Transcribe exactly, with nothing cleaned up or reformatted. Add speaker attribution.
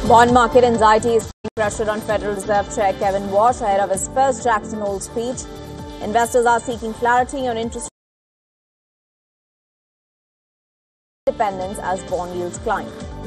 Speaker 1: Bond market anxiety is putting pressure on Federal Reserve Chair Kevin Warsh ahead of his first Jackson Hole speech. Investors are seeking clarity on interest dependence as bond yields climb.